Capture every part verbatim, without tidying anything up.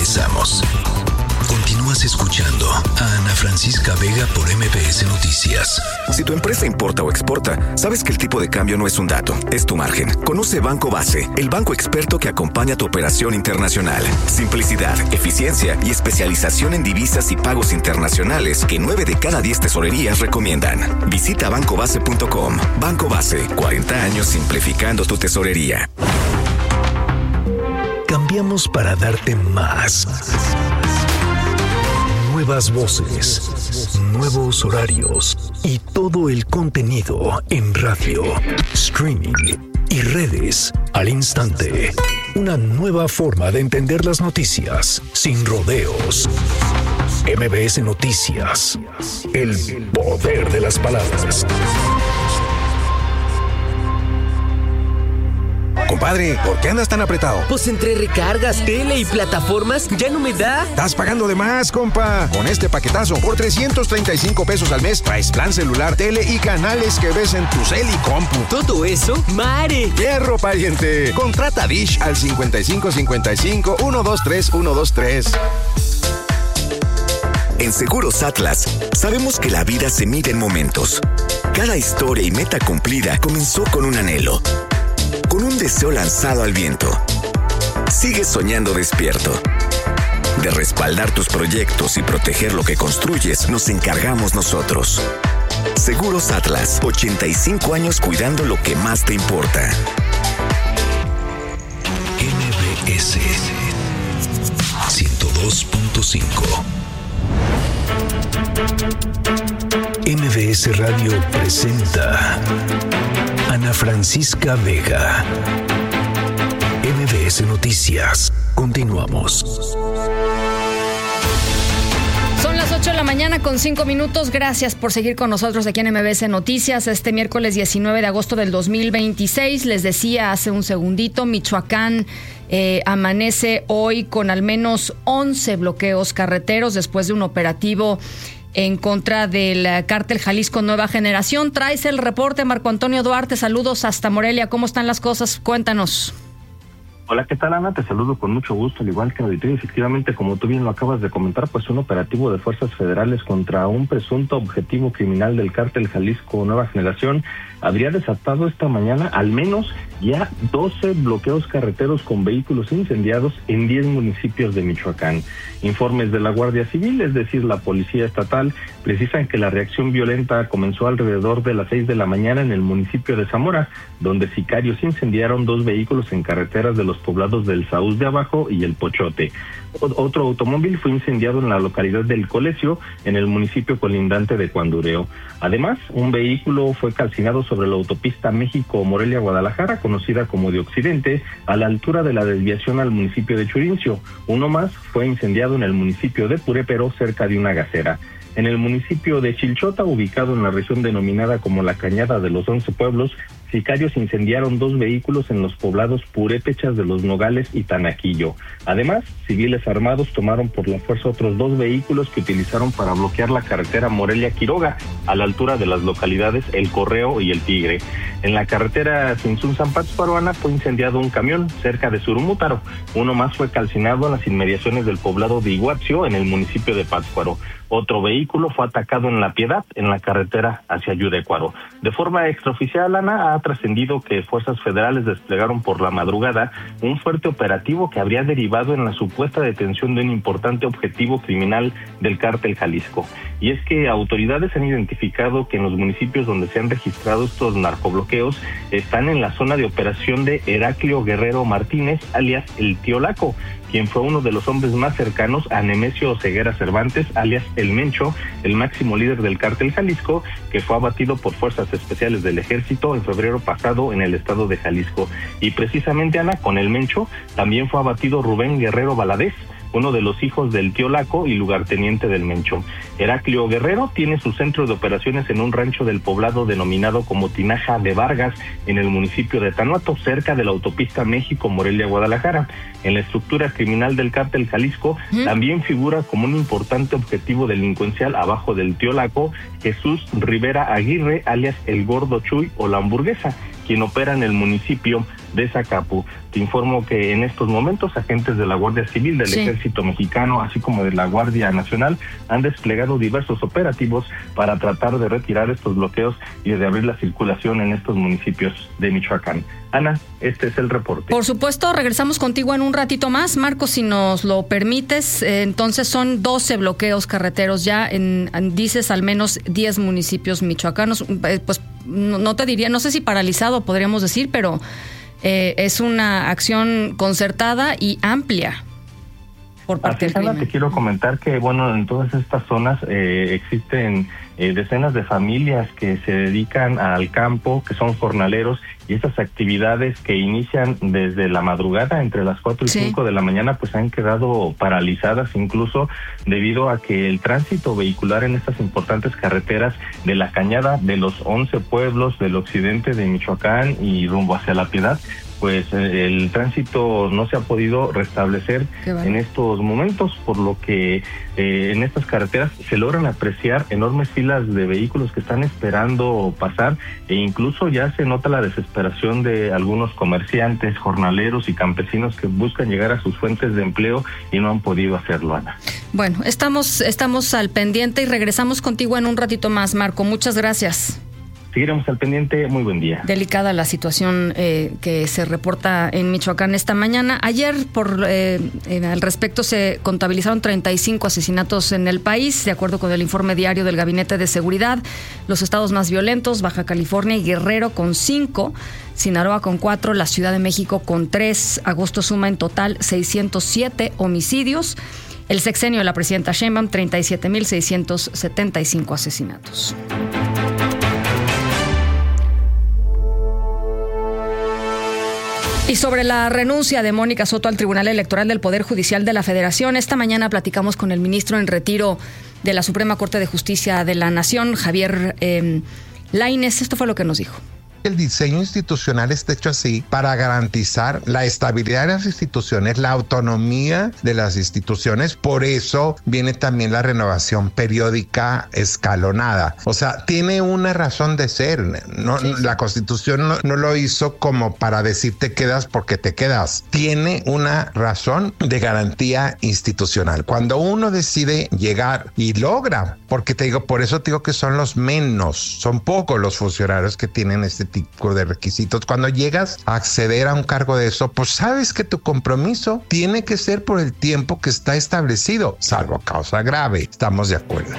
Regresamos. Continúas escuchando a Ana Francisca Vega por M B S Noticias. Si tu empresa importa o exporta, sabes que el tipo de cambio no es un dato, es tu margen. Conoce Banco Base, el banco experto que acompaña tu operación internacional. Simplicidad, eficiencia y especialización en divisas y pagos internacionales que nueve de cada diez tesorerías recomiendan. Visita banco base punto com. Banco Base, cuarenta años simplificando tu tesorería. Cambiamos para darte más. Nuevas voces, nuevos horarios y todo el contenido en radio, streaming y redes al instante. Una nueva forma de entender las noticias sin rodeos. M B S Noticias, el poder de las palabras. Compadre, ¿por qué andas tan apretado? Pues entre recargas, tele y plataformas ya no me da. Estás pagando de más, compa. Con este paquetazo, por trescientos treinta y cinco pesos al mes, traes plan celular, tele y canales que ves en tu cel y compu. ¿Todo eso? ¡Mare! ¡Fierro, pariente! Contrata Dish al cincuenta y cinco cincuenta y cinco, ciento veintitrés, ciento veintitrés. En Seguros Atlas, sabemos que la vida se mide en momentos. Cada historia y meta cumplida comenzó con un anhelo, con un deseo lanzado al viento. Sigue soñando despierto. De respaldar tus proyectos y proteger lo que construyes, nos encargamos nosotros. Seguros Atlas, ochenta y cinco años cuidando lo que más te importa. M B S ciento dos punto cinco. M B S Radio presenta Ana Francisca Vega. M B S Noticias. Continuamos. Son las ocho de la mañana con cinco minutos. Gracias por seguir con nosotros aquí en M B S Noticias. Este miércoles diecinueve de agosto del dos mil veintiséis, les decía hace un segundito, Michoacán eh, amanece hoy con al menos once bloqueos carreteros después de un operativo en contra del cártel Jalisco Nueva Generación. Traes el reporte, Marco Antonio Duarte. Saludos hasta Morelia. ¿Cómo están las cosas? Cuéntanos. Hola, ¿qué tal, Ana? Te saludo con mucho gusto, al igual que auditorio. Efectivamente, como tú bien lo acabas de comentar, pues un operativo de fuerzas federales contra un presunto objetivo criminal del cártel Jalisco Nueva Generación habría desatado esta mañana al menos ya doce bloqueos carreteros con vehículos incendiados en diez municipios de Michoacán. Informes de la Guardia Civil, es decir, la Policía Estatal, precisan que la reacción violenta comenzó alrededor de las seis de la mañana en el municipio de Zamora, donde sicarios incendiaron dos vehículos en carreteras de los poblados del Saúz de Abajo y el Pochote. Otro automóvil fue incendiado en la localidad del Colesio, en el municipio colindante de Cuandureo. Además, un vehículo fue calcinado sobre la autopista México-Morelia-Guadalajara, conocida como de Occidente, a la altura de la desviación al municipio de Churincio. Uno más fue incendiado en el municipio de Purépero, cerca de una gasera. En el municipio de Chilchota, ubicado en la región denominada como la Cañada de los Once Pueblos, sicarios incendiaron dos vehículos en los poblados Purépechas de los Nogales y Tanaquillo. Además, civiles armados tomaron por la fuerza otros dos vehículos que utilizaron para bloquear la carretera Morelia-Quiroga, a la altura de las localidades El Correo y El Tigre. En la carretera Sinzún-San Pátzcuaro, Ana, fue incendiado un camión cerca de Surumútaro. Uno más fue calcinado en las inmediaciones del poblado de Iguatzio, en el municipio de Pátzcuaro. Otro vehículo fue atacado en La Piedad, en la carretera hacia Yudecuaro. De forma extraoficial, Ana, ha trascendido que fuerzas federales desplegaron por la madrugada un fuerte operativo que habría derivado en la supuesta detención de un importante objetivo criminal del cártel Jalisco. Y es que autoridades han identificado que en los municipios donde se han registrado estos narcobloqueos están en la zona de operación de Heraclio Guerrero Martínez, alias El Tío Laco, quien fue uno de los hombres más cercanos a Nemesio Ceguera Cervantes, alias El Mencho, el máximo líder del cártel Jalisco, que fue abatido por fuerzas especiales del ejército en febrero pasado en el estado de Jalisco. Y precisamente, Ana, con El Mencho también fue abatido Rubén Guerrero Valadez, uno de los hijos del Tío Laco y lugarteniente del Mencho. Heraclio Guerrero tiene su centro de operaciones en un rancho del poblado denominado como Tinaja de Vargas, en el municipio de Tanuato, cerca de la autopista México-Morelia-Guadalajara. En la estructura criminal del cártel Jalisco ¿Mm? también figura como un importante objetivo delincuencial abajo del Tío Laco Jesús Rivera Aguirre, alias El Gordo Chuy o La Hamburguesa, quien opera en el municipio de Zacapu. Te informo que en estos momentos agentes de la Guardia Civil, del sí. Ejército Mexicano, así como de la Guardia Nacional, han desplegado diversos operativos para tratar de retirar estos bloqueos y de abrir la circulación en estos municipios de Michoacán. Ana, este es el reporte. Por supuesto, regresamos contigo en un ratito más. Marco, si nos lo permites, eh, entonces son doce bloqueos carreteros ya en, en, dices, al menos diez municipios michoacanos. Eh, pues no, no te diría, no sé si paralizado podríamos decir, pero eh, es una acción concertada y amplia por parte del crimen. Te quiero comentar que, bueno, en todas estas zonas eh, existen eh, decenas de familias que se dedican al campo, que son jornaleros, y estas actividades que inician desde la madrugada, entre las cuatro y sí. cinco de la mañana, pues han quedado paralizadas, incluso debido a que el tránsito vehicular en estas importantes carreteras de la Cañada, de los once pueblos del occidente de Michoacán y rumbo hacia La Piedad, pues eh, el tránsito no se ha podido restablecer en estos momentos, por lo que eh, en estas carreteras se logran apreciar enormes filas de vehículos que están esperando pasar, e incluso ya se nota la desesperación de algunos comerciantes, jornaleros y campesinos que buscan llegar a sus fuentes de empleo y no han podido hacerlo, Ana. Bueno, estamos, estamos al pendiente y regresamos contigo en un ratito más, Marco. Muchas gracias. Seguiremos al pendiente. Muy buen día. Delicada la situación eh, que se reporta en Michoacán esta mañana. Ayer, por eh, eh, al respecto, se contabilizaron treinta y cinco asesinatos en el país, de acuerdo con el informe diario del Gabinete de Seguridad. Los estados más violentos, Baja California y Guerrero con cinco, Sinaloa con cuatro, la Ciudad de México con tres. Agosto suma en total seiscientos siete homicidios. El sexenio de la presidenta Sheinbaum, treinta y siete mil seiscientos setenta y cinco asesinatos. Y sobre la renuncia de Mónica Soto al Tribunal Electoral del Poder Judicial de la Federación, esta mañana platicamos con el ministro en retiro de la Suprema Corte de Justicia de la Nación, Javier eh, Lainez. Esto fue lo que nos dijo. El diseño institucional está hecho así para garantizar la estabilidad de las instituciones, la autonomía de las instituciones. Por eso viene también la renovación periódica escalonada. O sea, tiene una razón de ser. No, la Constitución no, no lo hizo como para decir te quedas porque te quedas. Tiene una razón de garantía institucional. Cuando uno decide llegar y logra, porque te digo, por eso te digo que son los menos, son pocos los funcionarios que tienen este tipo de requisitos. Cuando llegas a acceder a un cargo de eso, pues sabes que tu compromiso tiene que ser por el tiempo que está establecido, salvo causa grave. Estamos de acuerdo.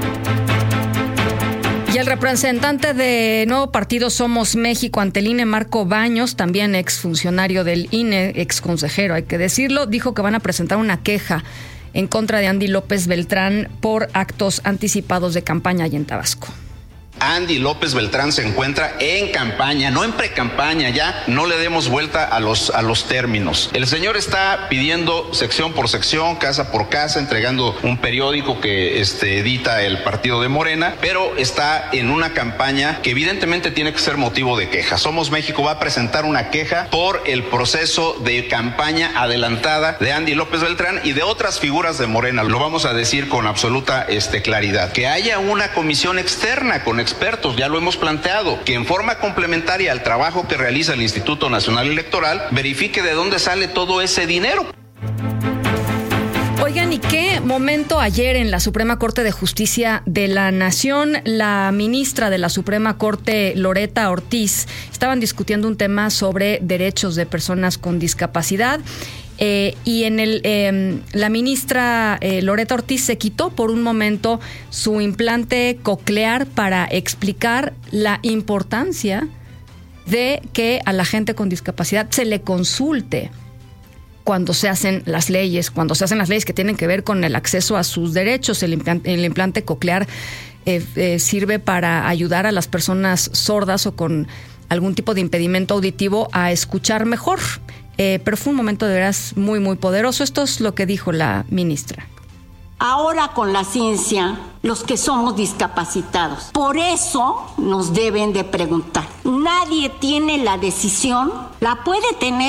Y el representante de Nuevo Partido Somos México ante el I N E, Marco Baños, también exfuncionario del I N E, exconsejero, hay que decirlo, dijo que van a presentar una queja en contra de Andy López Beltrán por actos anticipados de campaña allá en Tabasco. Andy López Beltrán se encuentra en campaña, no en precampaña, ya no le demos vuelta a los, a los términos. El señor está pidiendo sección por sección, casa por casa, entregando un periódico que este, edita el partido de Morena, pero está en una campaña que evidentemente tiene que ser motivo de queja. Somos México va a presentar una queja por el proceso de campaña adelantada de Andy López Beltrán y de otras figuras de Morena. Lo vamos a decir con absoluta este, claridad. Que haya una comisión externa con expertos, ya lo hemos planteado, que en forma complementaria al trabajo que realiza el Instituto Nacional Electoral, verifique de dónde sale todo ese dinero. Oigan, ¿y qué momento ayer en la Suprema Corte de Justicia de la Nación? La ministra de la Suprema Corte, Loretta Ortiz, estaban discutiendo un tema sobre derechos de personas con discapacidad. Eh, y en el eh, la ministra eh, Loretta Ortiz se quitó por un momento su implante coclear para explicar la importancia de que a la gente con discapacidad se le consulte cuando se hacen las leyes, cuando se hacen las leyes que tienen que ver con el acceso a sus derechos. El implante, el implante coclear eh, eh, sirve para ayudar a las personas sordas o con algún tipo de impedimento auditivo a escuchar mejor. Eh, pero fue un momento de veras muy, muy poderoso. Esto es lo que dijo la ministra. Ahora con la ciencia, los que somos discapacitados, por eso nos deben de preguntar. Nadie tiene la decisión, la puede tener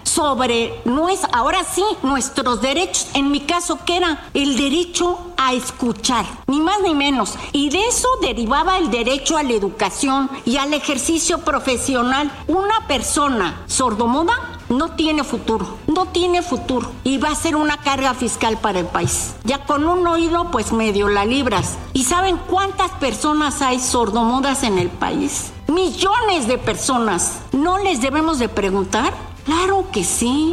sobre, no es, ahora sí, nuestros derechos. En mi caso, ¿qué era? El derecho a escuchar, ni más ni menos. Y de eso derivaba el derecho a la educación y al ejercicio profesional. Una persona sordomuda no tiene futuro, no tiene futuro y va a ser una carga fiscal para el país. Ya con un oído pues medio la libras. ¿Y saben cuántas personas hay sordomudas en el país? Millones de personas. ¿No les debemos de preguntar? Claro que sí.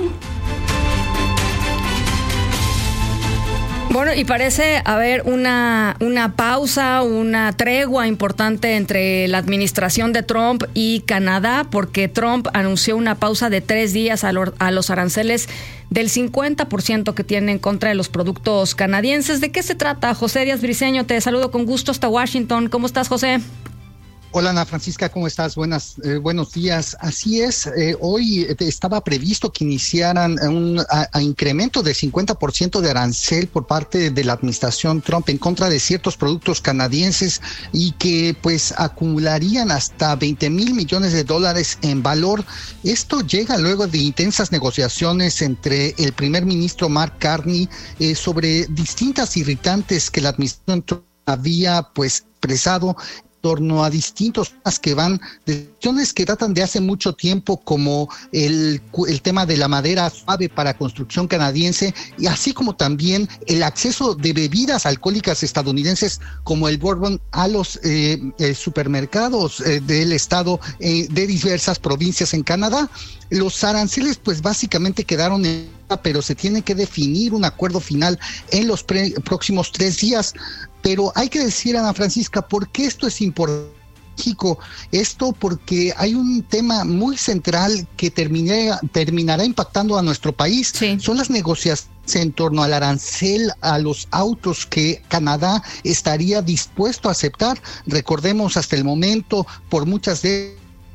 Bueno, y parece haber una, una pausa, una tregua importante entre la administración de Trump y Canadá, porque Trump anunció una pausa de tres días a, lo, a los aranceles del cincuenta por ciento que tiene en contra de los productos canadienses. ¿De qué se trata? José Díaz Briceño, te saludo con gusto hasta Washington. ¿Cómo estás, José? Hola, Ana Francisca, ¿cómo estás? Buenas, eh, buenos días. Así es, eh, hoy estaba previsto que iniciaran un a, a incremento del cincuenta por ciento de arancel por parte de la administración Trump en contra de ciertos productos canadienses y que pues acumularían hasta veinte mil millones de dólares en valor. Esto llega luego de intensas negociaciones entre el primer ministro Mark Carney eh, sobre distintas irritantes que la administración Trump había pues expresado torno a distintos temas que van, decisiones que datan de hace mucho tiempo, como el, el tema de la madera suave para construcción canadiense, y así como también el acceso de bebidas alcohólicas estadounidenses como el bourbon a los eh, eh, supermercados eh, del estado eh, de diversas provincias en Canadá. Los aranceles pues básicamente quedaron en, pero se tiene que definir un acuerdo final en los pre- próximos tres días. Pero hay que decir, Ana Francisca, ¿por qué esto es importante? México? Esto porque hay un tema muy central que termine, terminará impactando a nuestro país. Sí. Son las negociaciones en torno al arancel a los autos que Canadá estaría dispuesto a aceptar. Recordemos, hasta el momento, por muchas de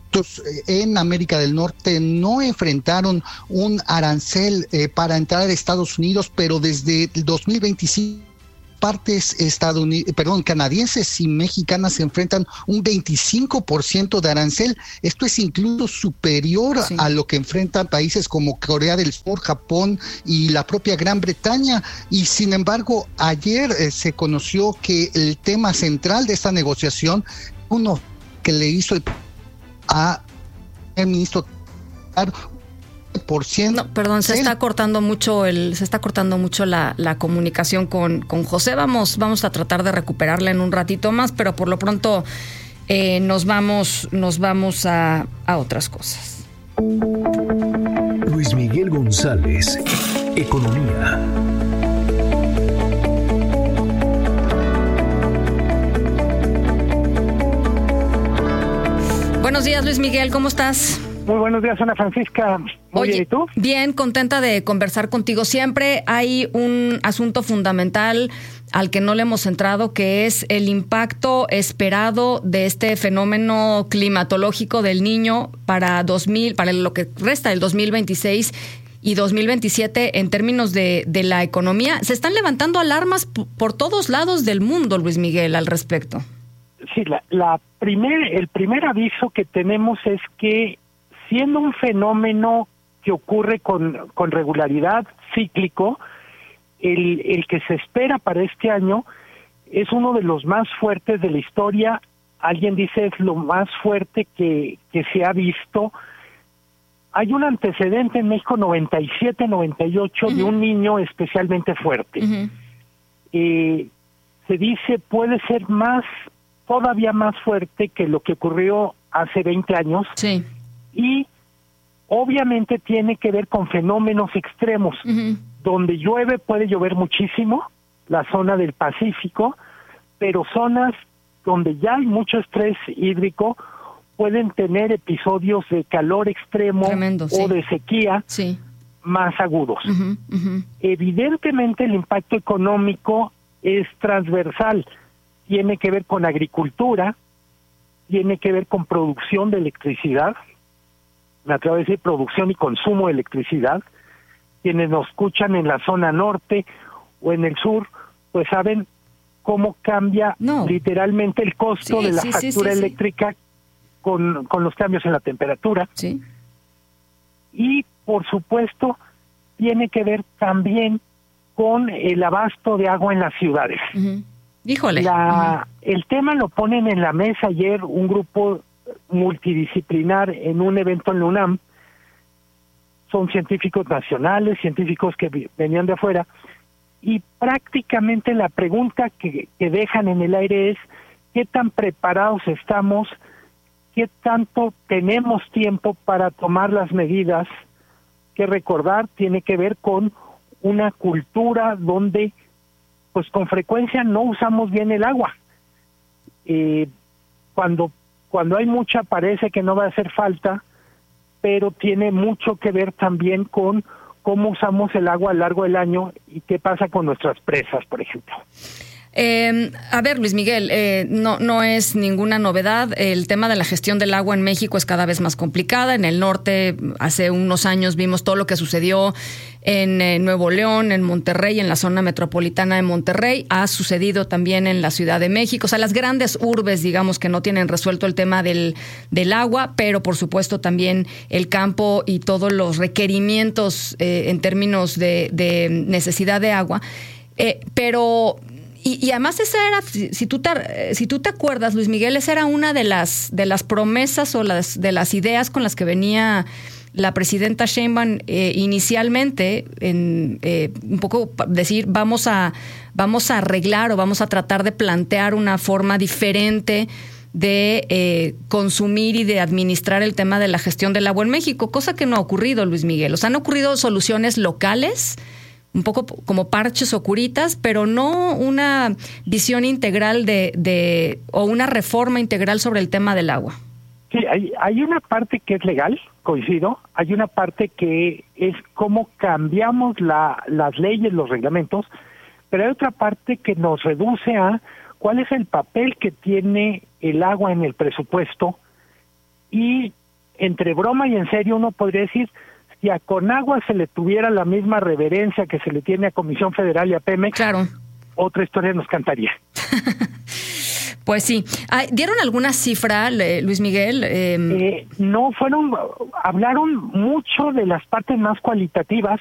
en América del Norte no enfrentaron un arancel eh, para entrar a Estados Unidos, pero desde el dos mil veinticinco partes estadounidenses, perdón, canadienses y mexicanas se enfrentan un veinticinco por ciento de arancel. Esto es incluso superior sí. a lo que enfrentan países como Corea del Sur, Japón y la propia Gran Bretaña. Y sin embargo, ayer eh, se conoció que el tema central de esta negociación, uno que le hizo el a el ministro por ciento. No, perdón, se está cortando mucho el, se está cortando mucho la, la comunicación con, con José. Vamos, vamos a tratar de recuperarla en un ratito más, pero por lo pronto eh, nos vamos, nos vamos a, a otras cosas. Luis Miguel González, Economía. Buenos días, Luis Miguel, ¿cómo estás? Muy buenos días, Ana Francisca. Muy Oye, bien, ¿y tú? Bien, contenta de conversar contigo. Siempre hay un asunto fundamental al que no le hemos entrado, que es el impacto esperado de este fenómeno climatológico del Niño para dos mil, para lo que resta del dos mil veintiséis y dos mil veintisiete en términos de, de la economía. Se están levantando alarmas p- por todos lados del mundo, Luis Miguel, al respecto. Sí, la, la primer, el primer aviso que tenemos es que, siendo un fenómeno que ocurre con, con regularidad, cíclico, el, el que se espera para este año es uno de los más fuertes de la historia. Alguien dice es lo más fuerte que, que se ha visto. Hay un antecedente en México noventa y siete noventa y ocho uh-huh. de un niño especialmente fuerte. Uh-huh. Eh, se dice puede ser más, todavía más fuerte que lo que ocurrió hace veinte años. Sí. Y obviamente tiene que ver con fenómenos extremos. Uh-huh. Donde llueve puede llover muchísimo, la zona del Pacífico, pero zonas donde ya hay mucho estrés hídrico pueden tener episodios de calor extremo Tremendo, sí. o de sequía sí. más agudos. Uh-huh, uh-huh. Evidentemente el impacto económico es transversal, tiene que ver con agricultura, tiene que ver con producción de electricidad, me atrevo a decir producción y consumo de electricidad. Quienes nos escuchan en la zona norte o en el sur, pues saben cómo cambia no. literalmente el costo sí, de la sí, factura sí, sí, eléctrica sí. con con los cambios en la temperatura. Sí. Y por supuesto, tiene que ver también con el abasto de agua en las ciudades. Uh-huh. Híjole. La, uh-huh. El tema lo ponen en la mesa ayer un grupo multidisciplinar en un evento en la UNAM. Son científicos nacionales, científicos que venían de afuera, y prácticamente la pregunta que, que dejan en el aire es ¿qué tan preparados estamos? ¿Qué tanto tenemos tiempo para tomar las medidas? Que recordar tiene que ver con una cultura donde pues con frecuencia no usamos bien el agua. Eh, cuando, cuando hay mucha parece que no va a hacer falta, pero tiene mucho que ver también con cómo usamos el agua a lo largo del año y qué pasa con nuestras presas, por ejemplo. Eh, a ver, Luis Miguel, eh, no, no es ninguna novedad. El tema de la gestión del agua en México es cada vez más complicada. En el norte, hace unos años vimos todo lo que sucedió en eh, Nuevo León, en Monterrey, en la zona metropolitana de Monterrey. Ha sucedido también en la Ciudad de México. O sea, las grandes urbes, digamos, que no tienen resuelto el tema del, del agua, pero por supuesto también el campo y todos los requerimientos eh, en términos de, de necesidad de agua. Eh, pero... Y, y además esa era, si, si tú te, si tú te acuerdas, Luis Miguel, esa era una de las de las promesas o las de las ideas con las que venía la presidenta Sheinbaum eh, inicialmente, en eh, un poco decir vamos a vamos a arreglar o vamos a tratar de plantear una forma diferente de eh, consumir y de administrar el tema de la gestión del agua en México, cosa que no ha ocurrido, Luis Miguel. O sea, han ocurrido soluciones locales, un poco como parches o curitas, pero no una visión integral de, de o una reforma integral sobre el tema del agua. Sí, hay, hay una parte que es legal, coincido, hay una parte que es cómo cambiamos la, las leyes, los reglamentos, pero hay otra parte que nos reduce a cuál es el papel que tiene el agua en el presupuesto, y entre broma y en serio uno podría decir, si a Conagua se le tuviera la misma reverencia que se le tiene a Comisión Federal y a Pemex, claro, otra historia nos cantaría. Pues sí. ¿Dieron alguna cifra, Luis Miguel? Eh... Eh, no, fueron, hablaron mucho de las partes más cualitativas,